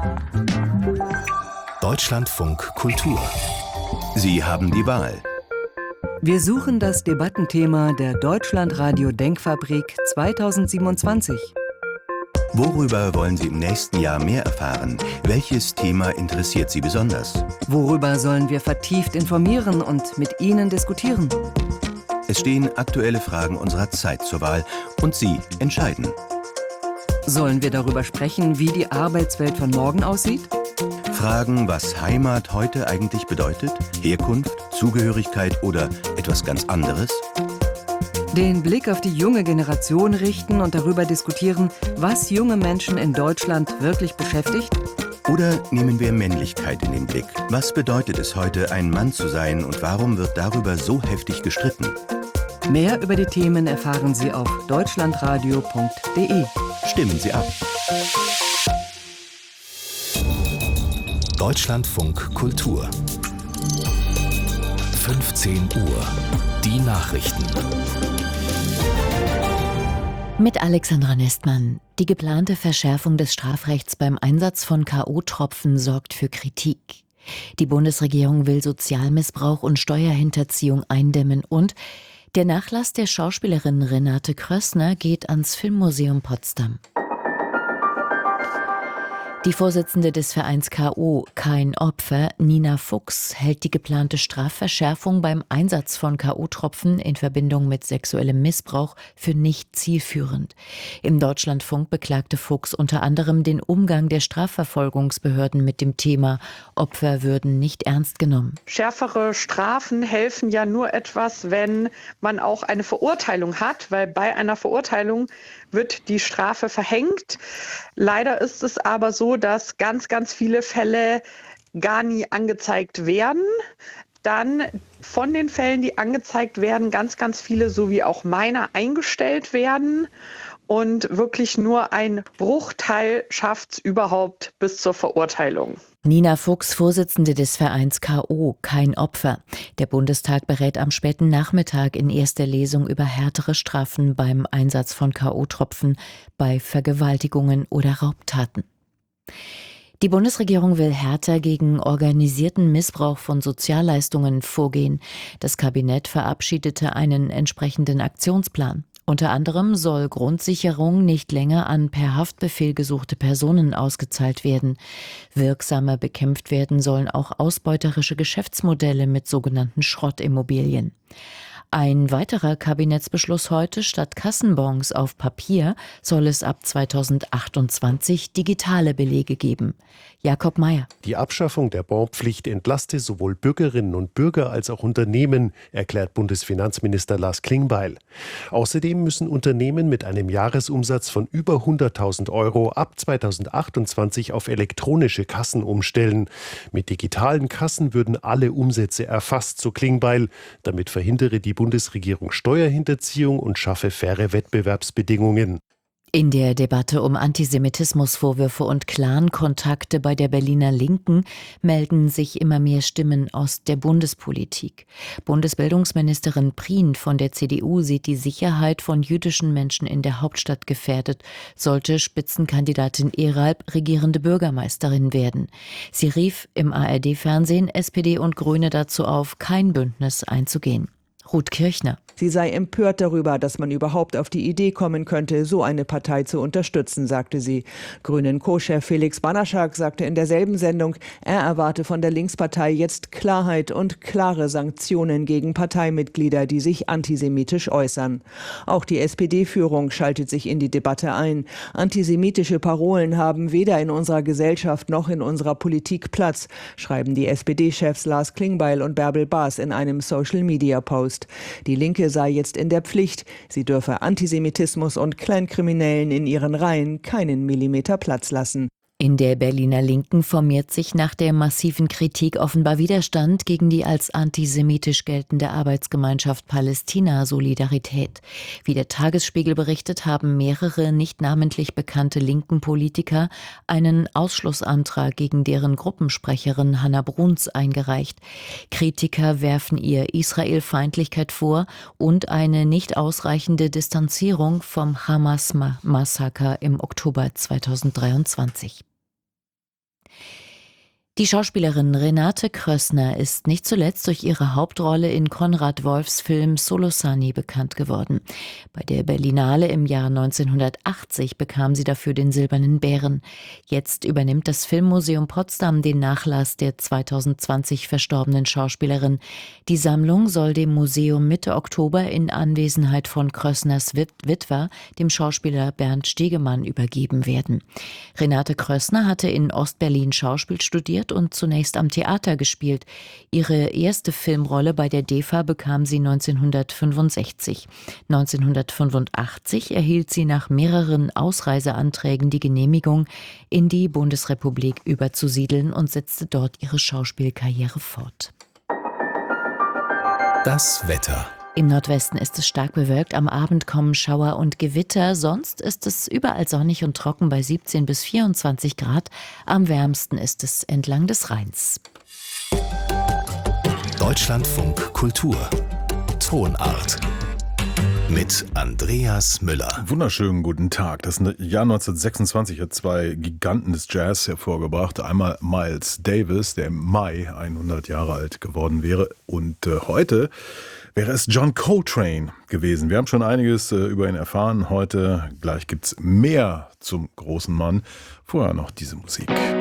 Deutschlandfunk Kultur. Sie haben die Wahl. Wir suchen das Debattenthema der Deutschlandradio Denkfabrik 2027. Worüber wollen Sie im nächsten Jahr mehr erfahren? Welches Thema interessiert Sie besonders? Worüber sollen wir vertieft informieren und mit Ihnen diskutieren? Es stehen aktuelle Fragen unserer Zeit zur Wahl und Sie entscheiden. Sollen wir darüber sprechen, wie die Arbeitswelt von morgen aussieht? Fragen, was Heimat heute eigentlich bedeutet, Herkunft, Zugehörigkeit oder etwas ganz anderes? Den Blick auf die junge Generation richten und darüber diskutieren, was junge Menschen in Deutschland wirklich beschäftigt? Oder nehmen wir Männlichkeit in den Blick? Was bedeutet es heute, ein Mann zu sein und warum wird darüber so heftig gestritten? Mehr über die Themen erfahren Sie auf deutschlandradio.de. Stimmen Sie ab. Deutschlandfunk Kultur. 15 Uhr. Die Nachrichten. Mit Alexandra Nestmann. Die geplante Verschärfung des Strafrechts beim Einsatz von K.O.-Tropfen sorgt für Kritik. Die Bundesregierung will Sozialmissbrauch und Steuerhinterziehung eindämmen und der Nachlass der Schauspielerin Renate Krössner geht ans Filmmuseum Potsdam. Die Vorsitzende des Vereins K.O. Kein Opfer, Nina Fuchs, hält die geplante Strafverschärfung beim Einsatz von K.O.-Tropfen in Verbindung mit sexuellem Missbrauch für nicht zielführend. Im Deutschlandfunk beklagte Fuchs unter anderem den Umgang der Strafverfolgungsbehörden mit dem Thema. Opfer würden nicht ernst genommen. Schärfere Strafen helfen ja nur etwas, wenn man auch eine Verurteilung hat, weil bei einer Verurteilung wird die Strafe verhängt. Leider ist es aber so, dass ganz, ganz viele Fälle gar nie angezeigt werden. Dann von den Fällen, die angezeigt werden, ganz, ganz viele, so wie auch meiner, eingestellt werden. Und wirklich nur ein Bruchteil schafft es überhaupt bis zur Verurteilung. Nina Fuchs, Vorsitzende des Vereins K.O. Kein Opfer. Der Bundestag berät am späten Nachmittag in erster Lesung über härtere Strafen beim Einsatz von K.O.-Tropfen bei Vergewaltigungen oder Raubtaten. Die Bundesregierung will härter gegen organisierten Missbrauch von Sozialleistungen vorgehen. Das Kabinett verabschiedete einen entsprechenden Aktionsplan. Unter anderem soll Grundsicherung nicht länger an per Haftbefehl gesuchte Personen ausgezahlt werden. Wirksamer bekämpft werden sollen auch ausbeuterische Geschäftsmodelle mit sogenannten Schrottimmobilien. Ein weiterer Kabinettsbeschluss heute: Statt Kassenbons auf Papier soll es ab 2028 digitale Belege geben. Jakob Mayer. Die Abschaffung der Bonpflicht entlaste sowohl Bürgerinnen und Bürger als auch Unternehmen, erklärt Bundesfinanzminister Lars Klingbeil. Außerdem müssen Unternehmen mit einem Jahresumsatz von über 100.000 Euro ab 2028 auf elektronische Kassen umstellen. Mit digitalen Kassen würden alle Umsätze erfasst, so Klingbeil. Damit verhindere die Bundesregierung Steuerhinterziehung und schaffe faire Wettbewerbsbedingungen. In der Debatte um Antisemitismusvorwürfe und Clan-Kontakte bei der Berliner Linken melden sich immer mehr Stimmen aus der Bundespolitik. Bundesbildungsministerin Prien von der CDU sieht die Sicherheit von jüdischen Menschen in der Hauptstadt gefährdet, sollte Spitzenkandidatin Eralb regierende Bürgermeisterin werden. Sie rief im ARD-Fernsehen SPD und Grüne dazu auf, kein Bündnis einzugehen. Ruth Kirchner. Sie sei empört darüber, dass man überhaupt auf die Idee kommen könnte, so eine Partei zu unterstützen, sagte sie. Grünen Co-Chef Felix Banaschak sagte in derselben Sendung, er erwarte von der Linkspartei jetzt Klarheit und klare Sanktionen gegen Parteimitglieder, die sich antisemitisch äußern. Auch die SPD-Führung schaltet sich in die Debatte ein. Antisemitische Parolen haben weder in unserer Gesellschaft noch in unserer Politik Platz, schreiben die SPD-Chefs Lars Klingbeil und Bärbel Baas in einem Social-Media-Post. Die Linke sei jetzt in der Pflicht. Sie dürfe Antisemitismus und Kleinkriminellen in ihren Reihen keinen Millimeter Platz lassen. In der Berliner Linken formiert sich nach der massiven Kritik offenbar Widerstand gegen die als antisemitisch geltende Arbeitsgemeinschaft Palästina Solidarität. Wie der Tagesspiegel berichtet, haben mehrere nicht namentlich bekannte linken Politiker einen Ausschlussantrag gegen deren Gruppensprecherin Hannah Bruns eingereicht. Kritiker werfen ihr Israelfeindlichkeit vor und eine nicht ausreichende Distanzierung vom Hamas-Massaker im Oktober 2023. Die Schauspielerin Renate Krössner ist nicht zuletzt durch ihre Hauptrolle in Konrad Wolfs Film Solosani bekannt geworden. Bei der Berlinale im Jahr 1980 bekam sie dafür den Silbernen Bären. Jetzt übernimmt das Filmmuseum Potsdam den Nachlass der 2020 verstorbenen Schauspielerin. Die Sammlung soll dem Museum Mitte Oktober in Anwesenheit von Krössners Witwer, dem Schauspieler Bernd Stegemann, übergeben werden. Renate Krössner hatte in Ostberlin Schauspiel studiert und zunächst am Theater gespielt. Ihre erste Filmrolle bei der DEFA bekam sie 1965. 1985 erhielt sie nach mehreren Ausreiseanträgen die Genehmigung, in die Bundesrepublik überzusiedeln und setzte dort ihre Schauspielkarriere fort. Das Wetter. Im Nordwesten ist es stark bewölkt, am Abend kommen Schauer und Gewitter, sonst ist es überall sonnig und trocken bei 17 bis 24 Grad. Am wärmsten ist es entlang des Rheins. Deutschlandfunk Kultur. Tonart. Mit Andreas Müller. Wunderschönen guten Tag. Das Jahr 1926 hat zwei Giganten des Jazz hervorgebracht. Einmal Miles Davis, der im Mai 100 Jahre alt geworden wäre. Und heute wäre es John Coltrane gewesen. Wir haben schon einiges über ihn erfahren. Heute gleich gibt's mehr zum großen Mann. Vorher noch diese Musik.